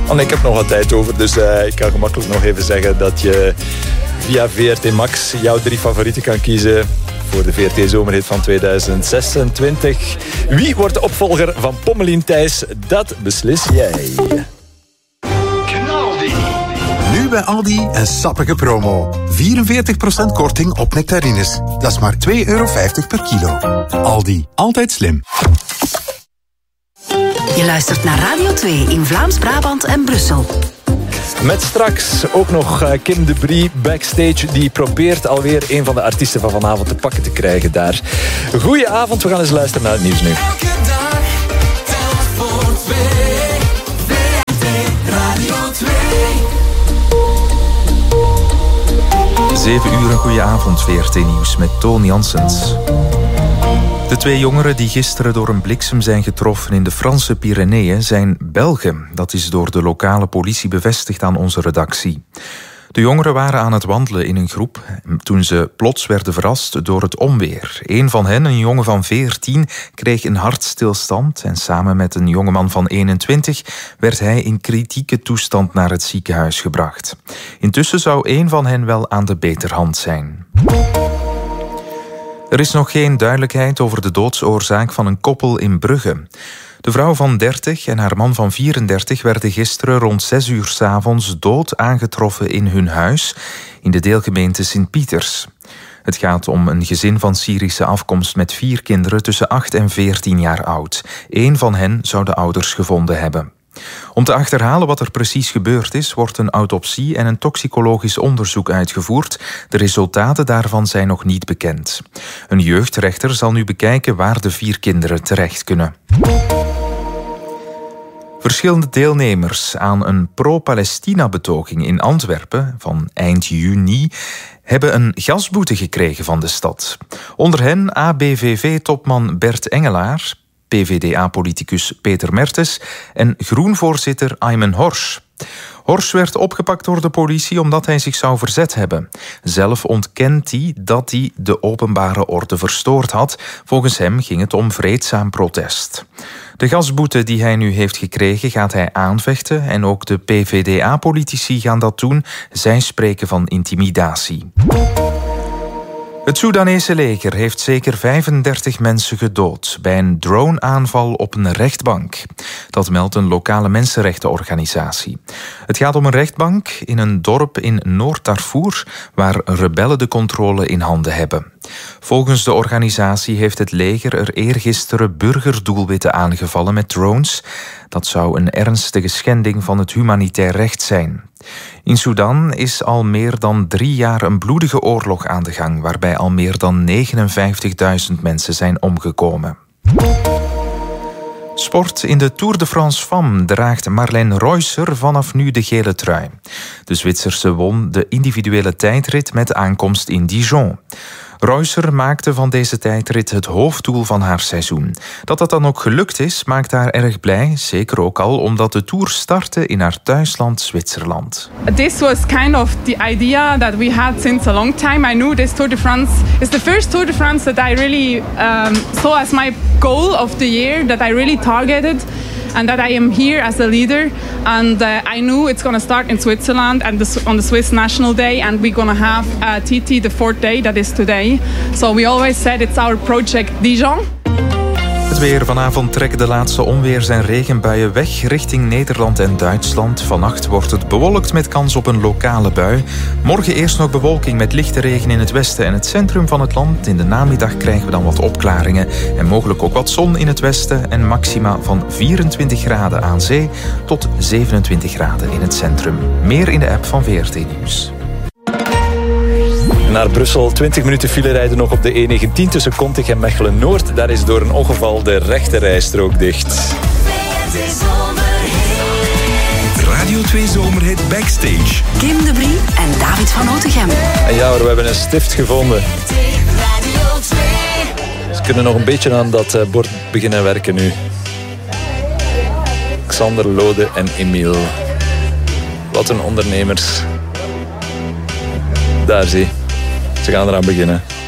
Oh, ik heb nog wat tijd over, dus ik kan gemakkelijk nog even zeggen dat je via VRT Max jouw 3 favorieten kan kiezen voor de VRT Zomerhit van 2026. Wie wordt de opvolger van Pommelien Thijs? Dat beslis jij. Nu bij Aldi een sappige promo. 44% korting op nectarines. Dat is maar €2,50 per kilo. Aldi, altijd slim. Je luistert naar Radio 2 in Vlaams-Brabant en Brussel. Met straks ook nog Kim de Brie backstage. Die probeert alweer een van de artiesten van vanavond te pakken te krijgen daar. Goedenavond, we gaan eens luisteren naar het nieuws nu. Elke dag, telt voor 2. VRT Radio 2. 7 uur, een goede avond, VRT Nieuws met Toon Janssens. De 2 jongeren die gisteren door een bliksem zijn getroffen in de Franse Pyreneeën zijn Belgen. Dat is door de lokale politie bevestigd aan onze redactie. De jongeren waren aan het wandelen in een groep toen ze plots werden verrast door het onweer. Een van hen, een jongen van 14, kreeg een hartstilstand en samen met een jongeman van 21 werd hij in kritieke toestand naar het ziekenhuis gebracht. Intussen zou een van hen wel aan de beterhand zijn. Er is nog geen duidelijkheid over de doodsoorzaak van een koppel in Brugge. De vrouw van 30 en haar man van 34 werden gisteren rond 6 uur 's avonds dood aangetroffen in hun huis in de deelgemeente Sint-Pieters. Het gaat om een gezin van Syrische afkomst met 4 kinderen tussen 8 en 14 jaar oud. 1 van hen zou de ouders gevonden hebben. Om te achterhalen wat er precies gebeurd is, wordt een autopsie en een toxicologisch onderzoek uitgevoerd. De resultaten daarvan zijn nog niet bekend. Een jeugdrechter zal nu bekijken waar de 4 kinderen terecht kunnen. Verschillende deelnemers aan een pro-Palestina-betoging in Antwerpen van eind juni hebben een gasboete gekregen van de stad. Onder hen ABVV-topman Bert Engelaar, PVDA-politicus Peter Mertens en Groenvoorzitter Aymen Horsch. Horsch werd opgepakt door de politie omdat hij zich zou verzet hebben. Zelf ontkent hij dat hij de openbare orde verstoord had. Volgens hem ging het om vreedzaam protest. De gasboete die hij nu heeft gekregen gaat hij aanvechten en ook de PVDA-politici gaan dat doen. Zij spreken van intimidatie. Het Soedanese leger heeft zeker 35 mensen gedood bij een droneaanval op een rechtbank. Dat meldt een lokale mensenrechtenorganisatie. Het gaat om een rechtbank in een dorp in Noord-Darfur waar rebellen de controle in handen hebben. Volgens de organisatie heeft het leger er eergisteren burgerdoelwitten aangevallen met drones. Dat zou een ernstige schending van het humanitair recht zijn. In Sudan is al meer dan 3 jaar een bloedige oorlog aan de gang, waarbij al meer dan 59.000 mensen zijn omgekomen. Sport. In de Tour de France Femmes draagt Marlène Reusser vanaf nu de gele trui. De Zwitserse won de individuele tijdrit met aankomst in Dijon. Reusser maakte van deze tijdrit het hoofddoel van haar seizoen. Dat dat dan ook gelukt is, maakt haar erg blij. Zeker ook al omdat de Tour startte in haar thuisland Zwitserland. This was kind of the idea that we had since a long time. I knew this Tour de France is the first Tour de France that I really saw as my goal of the year, that I really targeted. And that I am here as a leader, and I knew it's going to start in Switzerland and on the Swiss National Day, and we're going to have TT the 4th day, that is today. So we always said it's our project Dijon. Het weer. Vanavond trekken de laatste onweers- en regenbuien weg richting Nederland en Duitsland. Vannacht wordt het bewolkt met kans op een lokale bui. Morgen eerst nog bewolking met lichte regen in het westen en het centrum van het land. In de namiddag krijgen we dan wat opklaringen en mogelijk ook wat zon in het westen. En maxima van 24 graden aan zee tot 27 graden in het centrum. Meer in de app van VRT Nieuws. Naar Brussel, 20 minuten file rijden nog op de E19 tussen Kontig en Mechelen-Noord. Daar is door een ongeval de rechte rijstrook dicht. Radio 2 Zomerhit Backstage. Kim de Brie en David van Otegem. En ja hoor, we hebben een stift gevonden. Ze kunnen nog een beetje aan dat bord beginnen werken nu. Xander, Lode en Emiel. Wat een ondernemers. Daar zie je. Ze gaan eraan beginnen.